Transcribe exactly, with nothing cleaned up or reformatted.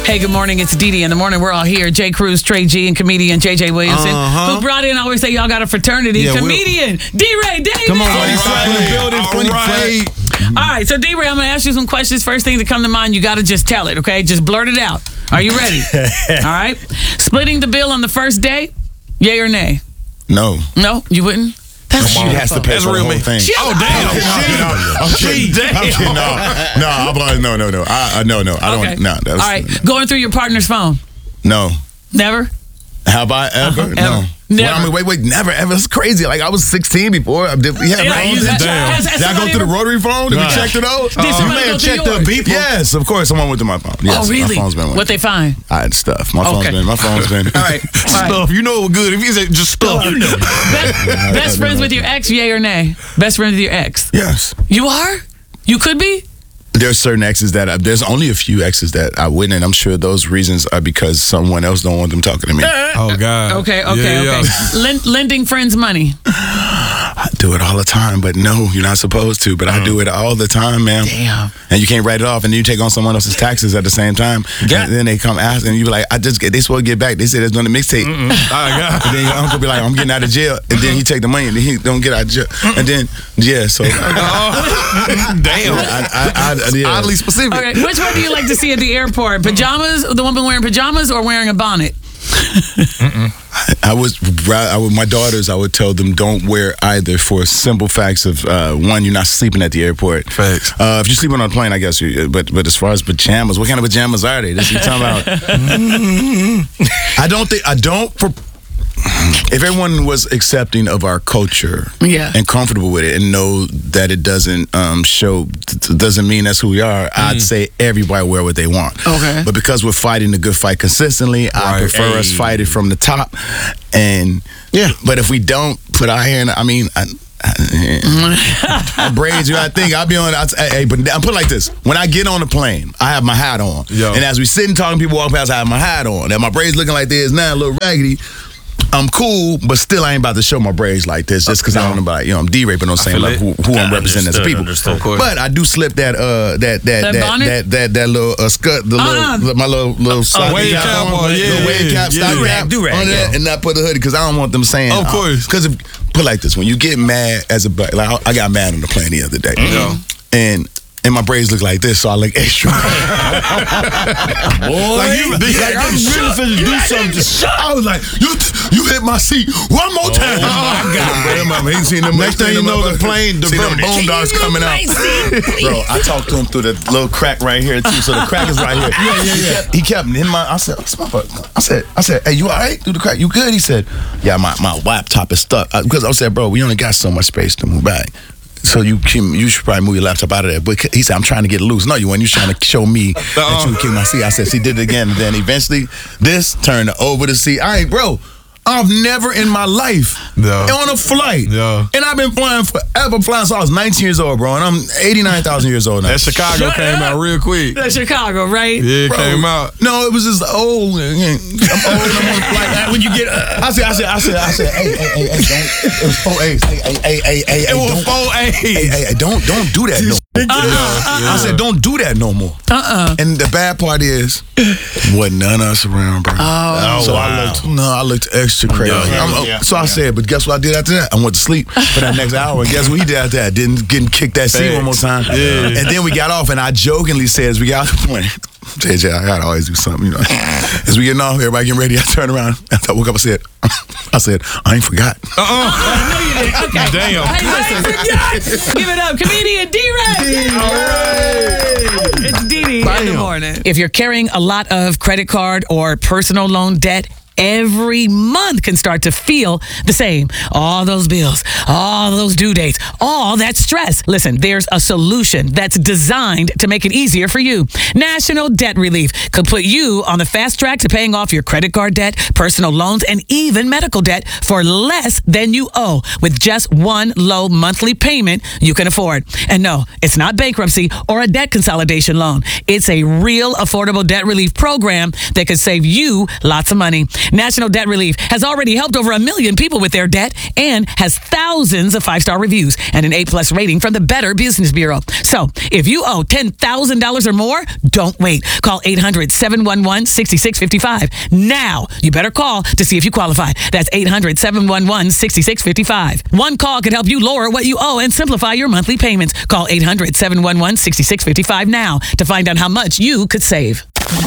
Hey, good morning. It's Dee Dee in the morning. We're all here. Jay Cruz, Trey G, and comedian J J Williamson, uh-huh. who brought in, I always say y'all got a fraternity. Yeah, comedian D-Ray Davis. Come on, All right. funny All right. All right, so D-Ray, I'm going to ask you some questions. First thing that come to mind, you got to just tell it, okay? Just blurt it out. Are you ready? All right. Splitting the bill on the first date, yay or nay? No. No, you wouldn't? That's She has to pay That's for the real whole me. thing. Oh, damn. I'm kidding. I'm kidding. No, no, I'm like, no, no, no. I, I, no, no. I Okay. don't. No. That was, All right, going through your partner's phone. No. Never? Have I ever? Uh-huh, no. ever. Never. Well, I mean, wait, wait, never ever. It's crazy. Like I was sixteen before. I did, yeah, Yeah, phones. you- has- Damn. has- has Did I go somebody through the ever- rotary phone? Did Right. we check to those? Did Uh, somebody You may go have through checked the yours? beep. Yes, of course. Someone went to my phone. Yes, Oh, really? My phone's been. What they find? I had stuff. My phone's Okay. been. My phone's been. All right. All right. Stuff. You know good. If you say just stuff. You know. Best, best friends with your ex, yay or nay? Best friends with your ex. Yes. You are? You could be? There's certain exes that I, there's only a few exes that I wouldn't, and I'm sure those reasons are because someone else don't want them talking to me. Oh, God. Okay, okay, Yeah, okay. yeah. Lend, lending friends money. I do it all the time, but no, you're not supposed to. But I do it all the time, man. Damn. And you can't write it off, and then you take on someone else's taxes at the same time. Yeah. And then they come ask, and you be like, I just get. They supposed to get back. They said they're doing a mixtape. Oh, God. And then your uncle be like, I'm getting out of jail, and then he take the money, and then he don't get out of jail, and then yeah, so Oh, damn. I, I, I, yeah. Oddly specific. Okay, which one do you like to see at the airport? Pajamas, the woman wearing pajamas, or wearing a bonnet? I was, I would, my daughters, I would tell them don't wear either for simple facts of uh, one, you're not sleeping at the airport. Facts. Uh, if you're sleeping on a plane, I guess. You, but but as far as pajamas, what kind of pajamas are they? This you talking about? I don't think I don't. For, if everyone was accepting of our culture, Yeah. and comfortable with it, and know that it doesn't um, show, t- doesn't mean that's who we are, I'd say everybody wear what they want. Okay. But because we're fighting the good fight consistently, I Right. prefer us Hey. fight it from the top. And Yeah. but if we don't put our hair in, I mean, I, I, braids, you know, I think I'll be on. I, hey, but I put it like this: when I get on the plane, I have my hat on, Yo. and as we sit and talking, people walk past, I have my hat on, and my braids looking like this now, a little raggedy. I'm cool, but still I ain't about to show my braids like this just because I don't know about, you know, I'm D-raping on saying feel like it. who, who I'm Yeah, representing as a understood, people. understood. Of course. But I do slip that uh that that That that bonnet? that, that that little uh, skirt, the Uh-uh. little my little little stocking wave cap cap on, on, yeah, little wave yeah, cap, yeah. stocking Do-rag, cap do-rag, on that, yeah. and not put the hoodie because I don't want them saying. Of course. Because if put it like this, when you get mad as a black, like I got mad on the plane the other day, Yeah. and. And my braids look like this, so I look extra. Boy, Like, you, like I'm really finna do something. I was like, you, you hit my seat one more time. my God. Mama, he seen them. Next thing you know, the plane see them diverted. boondocks coming out. Bro, I talked to him through the little crack right here too. So the crack is right here. Yeah, yeah, yeah. He kept in my. I said, I said, I said, hey, you all right through the crack? You good? He said, yeah, my my laptop is stuck. I, because I said, bro, we only got so much space to move back. So you can, you should probably move your laptop out of there. But he said, I'm trying to get it loose. No, you weren't. You trying to show me that you can kick my seat. I said, she did it again. And then eventually, this turned over the seat. I ain't, bro. I've never in my life Yeah. on a flight. Yeah. And I've been flying forever, flying since I was nineteen years old, bro. And I'm eighty-nine thousand years old now. That Chicago Shut came up. out real quick. That's Chicago, right? Yeah, it Bro, came out. No, it was just old. I'm old. I'm on a flight. When you get, uh, I said, I said, I said, I said, hey, hey, hey, hey, don't. It was four A's. Hey, hey, hey, hey, hey, It was don't. four Hey, A's. hey, hey, don't, don't do that no more. I said, don't do that no more. Uh-uh. And the bad part is, wasn't none of us around, bro. Oh. so wow. I looked, no, I looked extra crazy. Yeah, I'm- yeah, so I said, but guess what I did after that? I went to sleep for that next hour. And guess what he did after that? Didn't get kicked that seat one more time. Yeah. And then we got off, and I jokingly said, as we got off the plane, J J, I gotta always do something, you know. As we getting off, everybody getting ready, I turned around. After I woke up, I said, I said, I ain't forgot. Uh-uh. Okay. Damn. Hey, listen. Give it up. Comedian D-Ray. It's Dee Dee in the Bam. morning. If you're carrying a lot of credit card or personal loan debt, every month can start to feel the same. All those bills, all those due dates, all that stress. Listen, there's a solution that's designed to make it easier for you. National Debt Relief could put you on the fast track to paying off your credit card debt, personal loans, and even medical debt for less than you owe with just one low monthly payment you can afford. And no, it's not bankruptcy or a debt consolidation loan. It's a real affordable debt relief program that could save you lots of money. National Debt Relief has already helped over a million people with their debt and has thousands of five-star reviews and an A-plus rating from the Better Business Bureau. So if you owe ten thousand dollars or more, don't wait. Call eight hundred, seven one one, six six five five. Now, you better call to see if you qualify. That's eight hundred, seven one one, six six five five. One call could help you lower what you owe and simplify your monthly payments. Call eight hundred, seven one one, six six five five now to find out how much you could save.